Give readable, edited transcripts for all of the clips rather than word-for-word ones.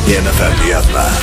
1FM-nyhetene.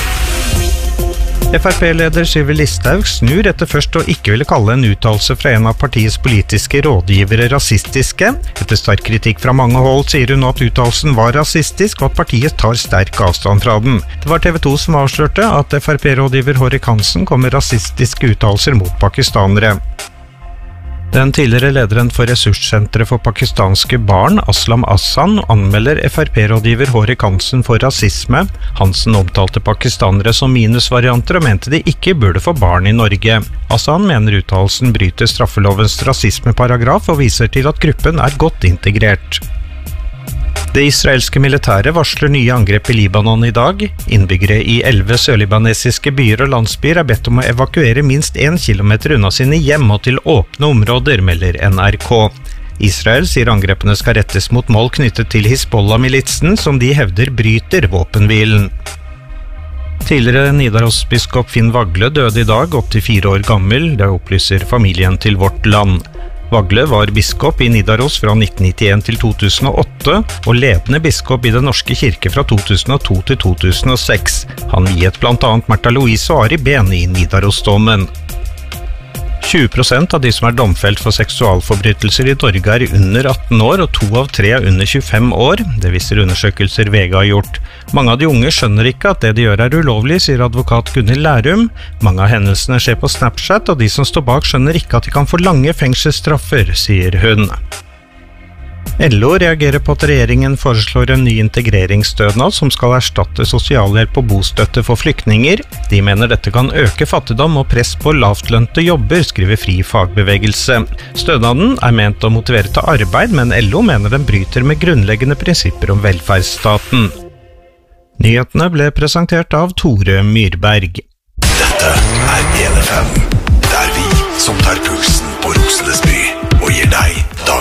FrP-leder Sylvi Listhaug snur etter først å ikke ville kalle en uttalelse fra en av partiets politiske rådgivere rasistiske. Etter sterk kritikk fra mange hold sier hun nå at uttalelsen var rasistisk, og at partiet tar sterk avstand fra den. Det var TV 2 som avslørte at FrP-rådgiver Hårek Hansen kom med rasistiske uttalelser mot pakistanere. Den tidligere lederen for ressurssenteret for pakistanske barn, Aslam Ahsan, anmelder FrP-rådgiver Hårek Hansen for rasisme. Hansen omtalte pakistanere som minusvarianter og mente de ikke burde få barn i Norge. Ahsan mener uttalelsen bryter straffelovens rasismeparagraf og viser til at gruppen er godt integrert. Det israelske militæret varsler nye angrep i Libanon i dag. Innbyggere i 11 sørlibanesiske byer og landsbyer er bedt om å evakuere minst 1 kilometer unna sine hjem og til åpne områder, melder NRK. Israel sier angrepene skal rettes mot mål knyttet til Hizbollah-militsen, som de hevder bryter våpenhvilen. Tidligere Nidaros-biskop Finn Wagle døde i dag, 84 år gammel, det opplyser familien til Vårt Land. Wagle var biskop i Nidaros fra 1991 til 2008, og ledende biskop i Den norske kirke fra 2002 til 2006. Han viet blant annet Märtha Louise og Ari Behn i Nidarosdomen. 20% av de som er domfelt for seksualforbrytelser i Norge er under 18 år, og 2 av 3 er under 25 år. Det viser undersøkelser VG har gjort. Mange av de unge skjønner ikke at det de gjør er ulovlig, sier advokat Gunhild Lærum. Mange av hendelsene skjer på Snapchat, og de som står bak skjønner ikke at de kan få lange fengselsstraffer, sier hun. LO reagerer på at regjeringen foreslår en ny integreringsstønad som skal erstatte sosialhjelp og bostøtte for flyktninger. De mener dette kan øke fattigdom og press på lavtlønte jobber, skriver Fri Fagbevegelse. Stønaden er ment å motivere til arbeid, men LO mener den bryter med grunnleggende prinsipper om velferdsstaten. Nyhetene ble presentert av Tore Myrberg. Dette er 1FM, der vi som tar puls.